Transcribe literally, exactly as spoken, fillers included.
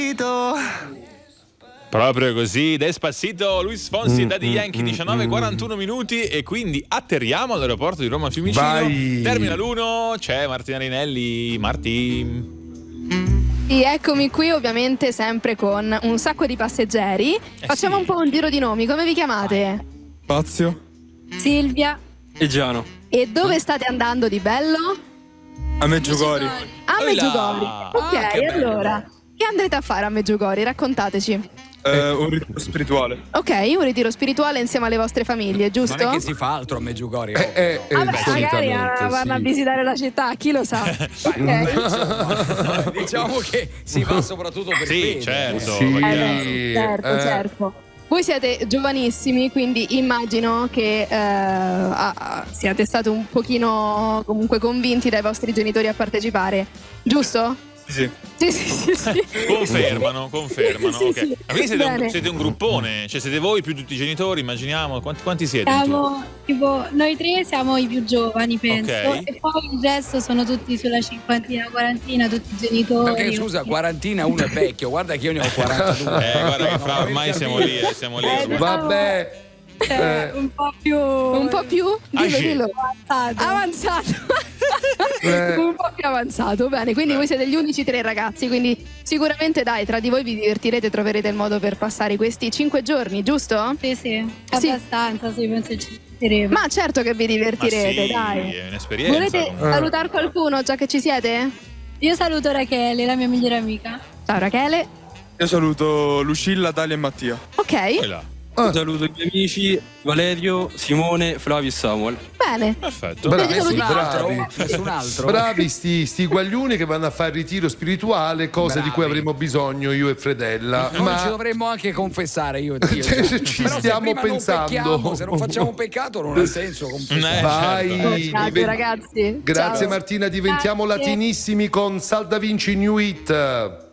Proprio così, Despacito, Luis Fonsi, mm, Daddy mm, Yankee, diciannove e quarantuno minuti e quindi atterriamo all'aeroporto di Roma Fiumicino. Vai. Terminal uno, c'è Martina Rinelli. Marti. Sì, eccomi qui ovviamente sempre con un sacco di passeggeri. Eh Facciamo sì. un po' un giro di nomi, come vi chiamate? Fazio, Silvia e Giano. E dove state andando di bello? A Meggiugori. A Meggiugori. Ok, ah, che allora, che andrete a fare a Meggiugori? Raccontateci. Eh, un ritiro spirituale. Ok, un ritiro spirituale insieme alle vostre famiglie, giusto? Non è che si fa altro a Meggiugori. Eh, eh, eh, Vabbè, magari vanno sì. a visitare la città, chi lo sa. Okay. Insomma, diciamo che si va soprattutto per sì, fede. certo, sì. Eh, certo, eh. certo. Voi siete giovanissimi, quindi immagino che eh, ah, siate stati un pochino comunque convinti dai vostri genitori a partecipare, giusto? Sì. Sì, sì, sì, sì. Confermano, confermano. Sì, Okay. sì. Ma quindi siete un, siete un gruppone, cioè siete voi più tutti i genitori, immaginiamo. Quanti, quanti siete? Siamo, tipo, noi tre siamo i più giovani, penso. Okay. E poi il resto sono tutti sulla cinquantina, quarantina, tutti i genitori. Perché scusa, quarantina uno è vecchio, guarda che io ne ho quarantadue. Eh, guarda che fra, ormai siamo lì, eh, siamo lì. Eh, Vabbè. Cioè, un po' più un po' più dillo, dillo. avanzato, avanzato. Eh. Un po' più avanzato, bene, quindi voi siete gli unici tre ragazzi, quindi sicuramente dai, tra di voi vi divertirete, troverete il modo per passare questi cinque giorni, giusto? Sì, sì, abbastanza, sì, penso ci divertiremo. Ma certo che vi divertirete, Ma sì, dai. è un'esperienza. Volete eh. salutare qualcuno già che ci siete? Io saluto Rachele, la mia migliore amica. Ciao Rachele. Io saluto Lucilla, Dalia e Mattia. Ok. Ah. Saluto i miei amici Valerio, Simone, Flavio e Samuel. Bene. Perfetto. Bravi, nessun altro, bravi. nessun altro. Bravi sti, sti guaglioni che vanno a fare il ritiro spirituale, cosa Bravi. di cui avremo bisogno io e Fredella. Noi ma ci dovremmo anche confessare io e Dio. ci Però stiamo se pensando. Non pecchiamo, se non facciamo un peccato non ha senso confessare. Eh, Vai. certo. Ciao Diven- ragazzi. Grazie Ciao. Martina, diventiamo Grazie. latinissimi con Salda Vinci New Hit.